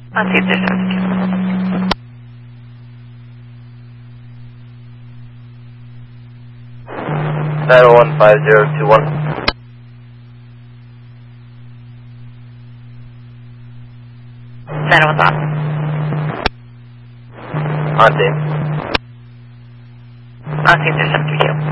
I'll see if there's something. 9015021. That was off. On team. I'll see if there's something to you.